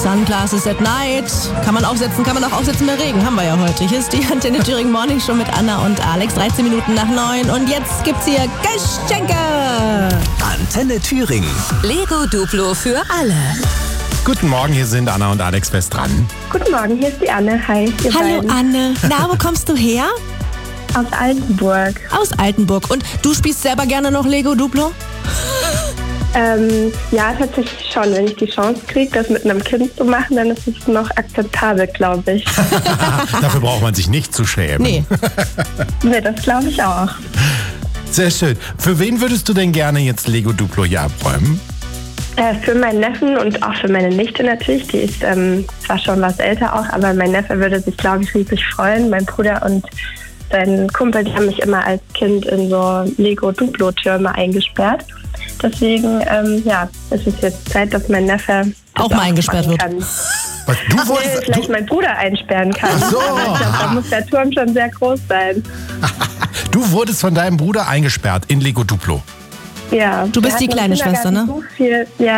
Sunglasses at Night. Kann man aufsetzen, kann man auch aufsetzen bei Regen. Haben wir ja heute. Hier ist die Antenne Thüringen Morning Show mit Anna und Alex. 13 Minuten nach 9. Und jetzt gibt's hier Geschenke. Antenne Thüringen. Lego Duplo für alle. Guten Morgen, hier sind Anna und Alex fest dran. Guten Morgen, hier ist die Anne. Hi. ihr Hallo beiden. Anne. Na, wo kommst du her? Aus Altenburg. Aus Altenburg. Und du spielst selber gerne noch Lego Duplo? Ja, tatsächlich schon. Wenn ich die Chance kriege, das mit einem Kind zu machen, dann ist es noch akzeptabel, glaube ich. Dafür braucht man sich nicht zu schämen. Nee. Nee, das glaube ich auch. Sehr schön. Für wen würdest du denn gerne jetzt Lego Duplo hier abräumen? Für meinen Neffen und auch für meine Nichte natürlich. Die ist zwar schon was älter auch, aber mein Neffe würde sich, glaube ich, riesig freuen. Mein Bruder und sein Kumpel, die haben mich immer als Kind in so Lego-Duplo-Türme eingesperrt. Deswegen, ist es jetzt Zeit, dass mein Neffe Auch mal eingesperrt wird. kann. Was, du Nee, wolltest, vielleicht mein Bruder einsperren kann. Ach so. Aber ich glaube, da muss der Turm schon sehr groß sein. du wurdest von deinem Bruder eingesperrt in Lego Duplo. Ja. Du bist wir die hatten im kleine Schwester, Kindergarten ne? So viel, ja,